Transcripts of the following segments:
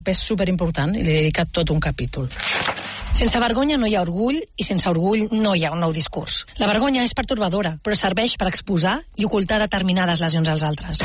És superimportant i li he dedicat tot un capítol. Sense vergonya no hi ha orgull i sense orgull no hi ha un nou discurs. La vergonya és pertorbadora, però serveix per exposar i ocultar determinades lesions als altres.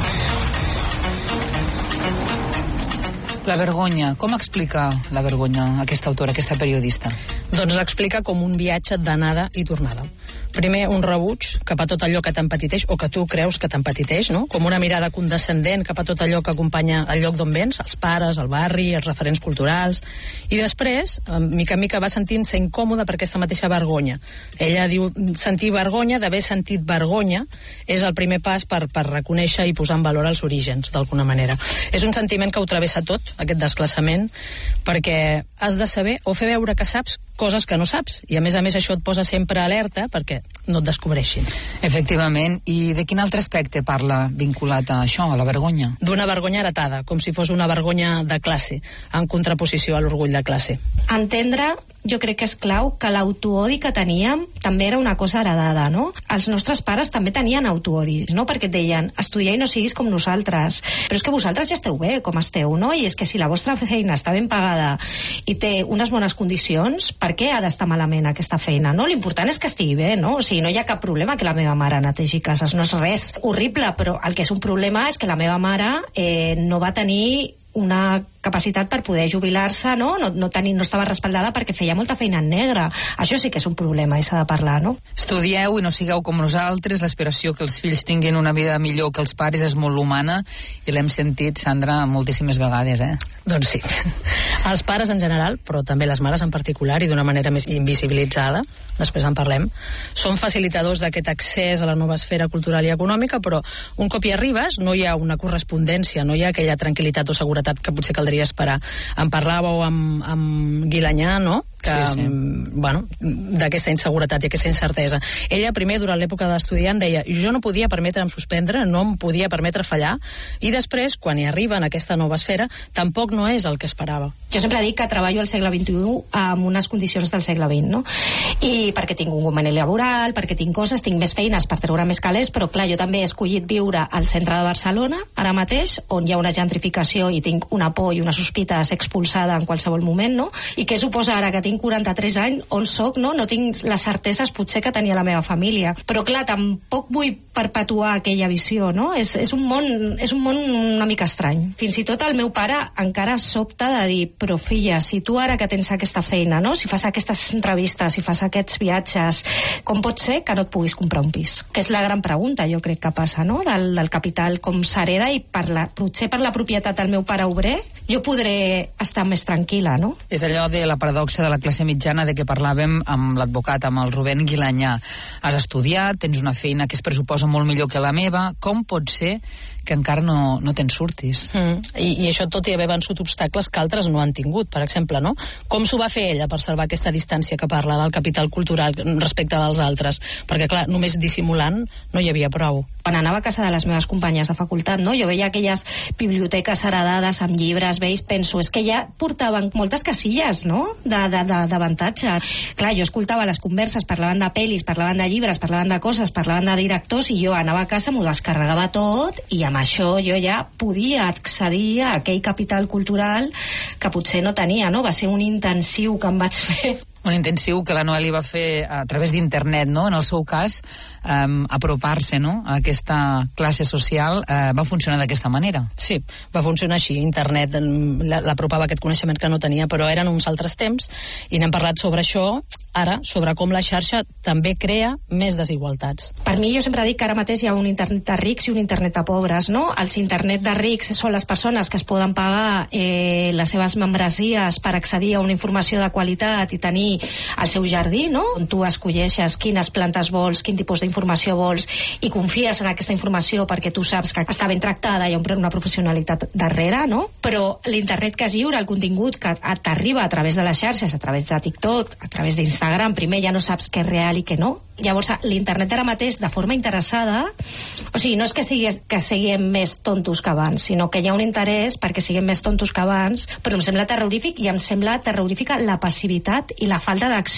La vergonya. Com explica la vergonya aquesta autora, aquesta periodista? Doncs l'explica com un viatge d'anada i tornada. Primer, un rebuig cap a tot allò que t'empetiteix, o que tu creus que t'empetiteix, no? Com una mirada condescendent cap a tot allò que acompanya el lloc d'on vens, els pares, el barri, els referents culturals. I després, mica en mica, va sentint-se incòmoda per aquesta mateixa vergonya. Ella diu, sentir vergonya, d'haver sentit vergonya, és el primer pas per reconèixer i posar en valor els orígens, d'alguna manera. És un sentiment que ho travessa tot, aquest desclassament, perquè has de saber o fer veure que saps coses que no saps, i a més això et posa sempre alerta perquè no et descobreixin. Efectivament. I de quin altre aspecte parla vinculat a això, a la vergonya? D'una vergonya heretada, com si fos una vergonya de classe, en contraposició a l'orgull de classe. Entendre, jo crec que és clau, que l'autoodi que teníem també era una cosa heredada, no? Els nostres pares també tenien autoodis, no? Perquè et deien, estudia i no siguis com nosaltres, però és que vosaltres ja esteu bé com esteu, no? I és que si la vostra feina està ben pagada i té unes bones condicions, per què ha d'estar malament aquesta feina, no? L'important és que estigui bé, no? O sigui, no hi ha cap problema que la meva mare netegi cases, no és res horrible, però el que és un problema és que la meva mare no va tenir una capacitat per poder jubilar-se, no estava respaldada perquè feia molta feina en negre. Això sí que és un problema i s'ha de parlar, no? Estudieu i no sigueu com nosaltres, l'aspiració que els fills tinguin una vida millor que els pares és molt humana, i l'hem sentit, Sandra, moltíssimes vegades, Doncs sí. Els pares en general, però també les mares en particular, i d'una manera més invisibilitzada, després en parlem, són facilitadors d'aquest accés a la nova esfera cultural i econòmica, però un cop hi arribes no hi ha una correspondència, no hi ha aquella tranquil·litat o seguretat que potser caldria esperar. En parlàveu amb Guilanyà, no? Que, sí. Bueno, d'aquesta inseguretat i aquesta incertesa. Ella primer, durant l'època d'estudiant, deia, jo no podia permetre'm suspendre, no em podia permetre fallar, i després, quan hi arriba en aquesta nova esfera, tampoc no és el que esperava. Jo sempre dic que treballo al segle XXI amb unes condicions del segle XX, no? I perquè tinc un conveni laboral, perquè tinc coses, tinc més feines per treure més calés, però clar, jo també he escollit viure al centre de Barcelona, ara mateix, on hi ha una gentrificació i tinc una por i una sospita de ser expulsada en qualsevol moment, no? I què suposa ara que tinc 43 anys, on soc, no? No tinc les certeses potser que tenia la meva família. Però clar, tampoc vull perpetuar aquella visió, no? És un món una mica estrany. Fins i tot el meu pare encara sobta de dir, però filla, si tu ara que tens aquesta feina, no? Si fas aquestes entrevistes, si fas aquests viatges, com pot ser que no et puguis comprar un pis? Que és la gran pregunta, jo crec que passa, no? Del capital, com s'hereda, i potser per la propietat del meu pare obrer, jo podré estar més tranquil·la, no? És allò de la paradoxa de la classe mitjana de què parlàvem amb l'advocat, amb el Rubén Guilanyà. Has estudiat, tens una feina que es pressuposa molt millor que la meva, com pot ser que encara no te'n surtis? I això tot i haver vençut obstacles que altres no han tingut, per exemple, no? Com s'ho va fer ella per salvar aquesta distància que parla del capital cultural respecte dels altres? Perquè, clar, només dissimulant no hi havia prou. Quan anava a casa de les meves companyes de facultat, no? Jo veia aquelles biblioteques heredades amb llibres vells, penso, és que ja portaven moltes casilles, no?, d'avantatge. Clar, jo escoltava les converses, parlaven de pel·lis, parlaven de llibres, parlaven de coses, parlaven de directors, i jo anava a casa, m'ho descarregava tot, i amb això jo ja podia accedir a aquell capital cultural que potser no tenia, no? Va ser un intensiu que em vaig fer. Un intensiu que la Noeli va fer a través d'internet, no? En el seu cas, apropar-se, no?, a aquesta classe social va funcionar d'aquesta manera. Sí, va funcionar així. Internet l'apropava aquest coneixement que no tenia, però eren uns altres temps, i n'hem parlat sobre això ara, sobre com la xarxa també crea més desigualtats. Per mi, jo sempre dic que ara mateix hi ha un internet de rics i un internet de pobres, no? Els internet de rics són les persones que es poden pagar les seves membresies per accedir a una informació de qualitat i tenir el seu jardí, no? On tu escolleixes quines plantes vols, quin tipus d'informació vols, i confies en aquesta informació perquè tu saps que està ben tractada i hi ha una professionalitat darrere, no? Però l'internet que és lliure, el contingut que t'arriba a través de les xarxes, a través de TikTok, a través d'Instagram, primer ja no saps què és real i què no. Llavors, l'internet ara mateix, de forma interessada, o sigui, no és que siguem més tontos que abans, sinó que hi ha un interès perquè siguem més tontos que abans, però em sembla terrorífic, i em sembla terrorífica la passivitat i la falta d'acció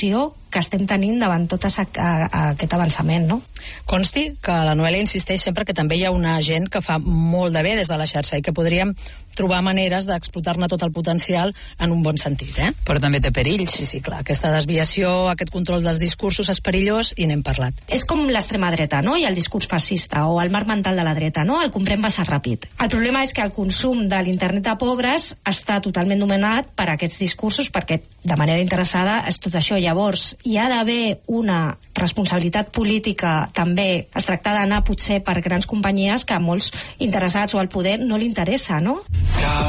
que estem tenint davant tot aquest avançament, no? Consti que la Noelia insisteix sempre que també hi ha una gent que fa molt de bé des de la xarxa i que podríem trobar maneres d'explotar-ne tot el potencial en un bon sentit, Però també té perills. Sí, clar, aquesta desviació, aquest control dels discursos és perillós i n'hem parlat. És com l'extrema dreta, no? I el discurs fascista o el marc mental de la dreta, no? El comprem massa ràpid. El problema és que el consum de l'internet de pobres està totalment dominat per aquests discursos, perquè de manera interessada és tot això. Llavors, hi ha d'haver una responsabilitat política també. Es tracta d'anar potser per grans companyies que a molts interessats o al poder no li interessa, no?